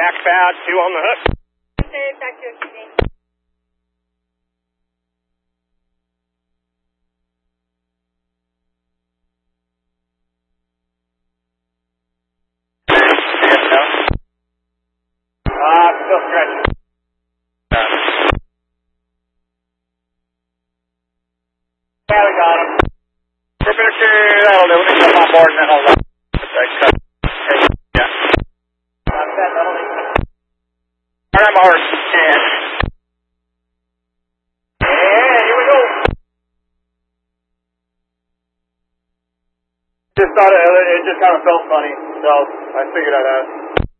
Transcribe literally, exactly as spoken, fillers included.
back bad, two on the hook. Okay, back to your T V. Uh, still stretching. Yeah, we got him. We're gonna do, that'll do. Let me jump on board and then I'll let that cut. Okay, yeah. That's that, that'll do. Alright, I'm horse. Yeah. Yeah, here we go. Just thought it, it just kind of felt funny, so I figured I'd ask.